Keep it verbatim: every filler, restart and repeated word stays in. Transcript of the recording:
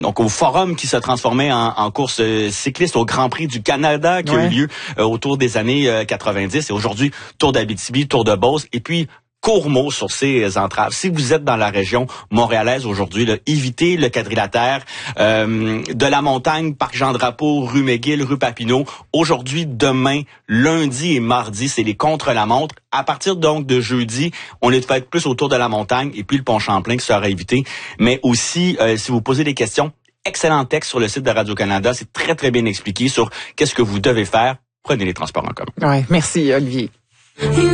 donc au forum qui se transformait en, en course cycliste au Grand Prix du Canada qui ouais. a eu lieu euh, autour des années euh, quatre-vingt-dix et aujourd'hui Tour d'Abitibi, Tour de Beauce et puis court mot sur ces entraves. Si vous êtes dans la région montréalaise aujourd'hui, là, évitez le quadrilatère euh, de la montagne, Parc Jean-Drapeau, rue McGill, rue Papineau. Aujourd'hui, demain, lundi et mardi, c'est les contre-la-montre. À partir donc de jeudi, on est fait plus autour de la montagne et puis le pont Champlain qui sera évité. Mais aussi, euh, si vous posez des questions, excellent texte sur le site de Radio-Canada. C'est très, très bien expliqué sur qu'est-ce que vous devez faire. Prenez les transports en commun. Ouais, merci Olivier.